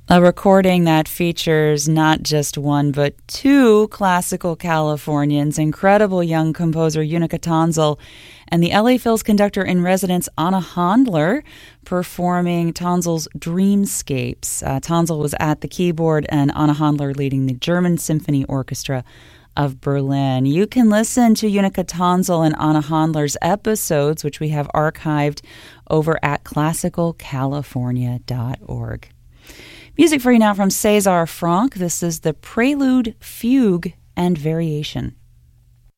A recording that features not just one, but two classical Californians, incredible young composer Unica Tonsil and the LA Phil's conductor-in-residence Anna Handler performing Tonsil's Dreamscapes. Tonsil was at the keyboard and Anna Handler leading the German Symphony Orchestra of Berlin. You can listen to Unica Tonsil and Anna Handler's episodes, which we have archived over at classicalcalifornia.org. Music for you now from César Franck. This is the Prelude, Fugue, and Variation.